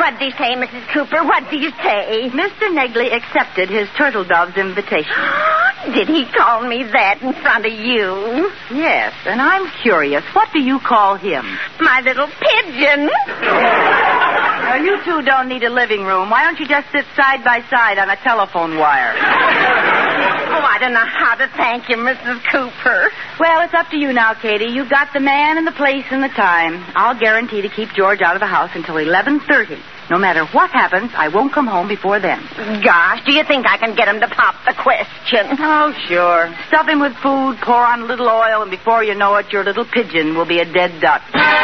What'd he say, Mrs. Cooper? What'd he say? Mr. Negley accepted his turtle dove's invitation. Did he call me that in front of you? Yes, and I'm curious. What do you call him? My little pigeon. Now, you two don't need a living room. Why don't you just sit side by side on a telephone wire? Oh, I don't know how to thank you, Mrs. Cooper. Well, it's up to you now, Katie. You've got the man and the place and the time. I'll guarantee to keep George out of the house until 11:30. No matter what happens, I won't come home before then. Gosh, do you think I can get him to pop the question? Oh, sure. Stuff him with food, pour on a little oil, and before you know it, your little pigeon will be a dead duck.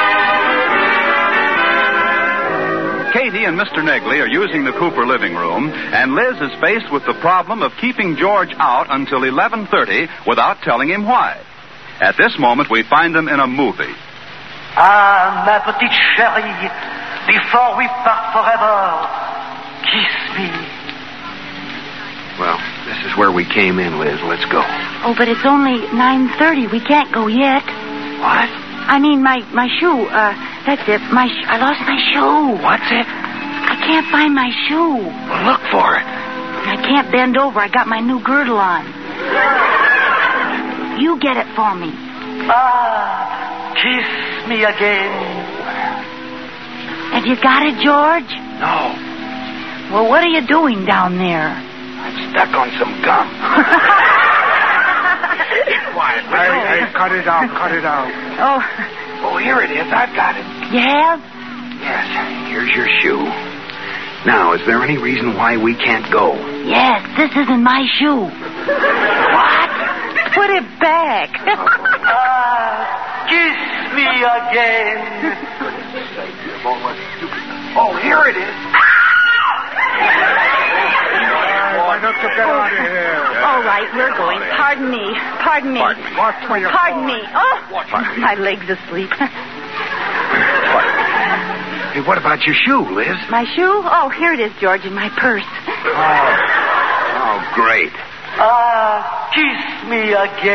Katie and Mr. Negley are using the Cooper living room, and Liz is faced with the problem of keeping George out until 11:30 without telling him why. At this moment, we find them in a movie. Ah, ma petite chérie, before we part forever, kiss me. Well, this is where we came in, Liz. Let's go. Oh, but it's only 9:30. We can't go yet. What? I mean, my shoe. That's it. I lost my shoe. What's it? I can't find my shoe. Well, look for it. I can't bend over. I got my new girdle on. You get it for me. Ah, kiss me again. Have you got it, George? No. Well, what are you doing down there? I'm stuck on some gum. Be quiet. Hey, cut it out. Oh, here it is. I've got it. You have? Yes, here's your shoe. Now, is there any reason why we can't go? Yes, this isn't my shoe. What? Put it back. Ah, kiss me again. Oh, here it is. Why don't you get out of here? All right, we're going. Pardon me. Pardon me. Watch where you're Pardon going. me. Oh, my leg's asleep. Hey, what about your shoe, Liz? My shoe? Oh, here it is, George, in my purse. Oh, great. Ah, kiss me again.